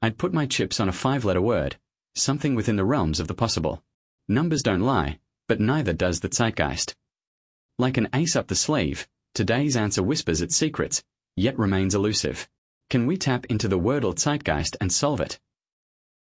I'd put my chips on a 5-letter word, something within the realms of the possible. Numbers don't lie, but neither does the zeitgeist. Like an ace up the sleeve, today's answer whispers its secrets, yet remains elusive. Can we tap into the Wordle zeitgeist and solve it?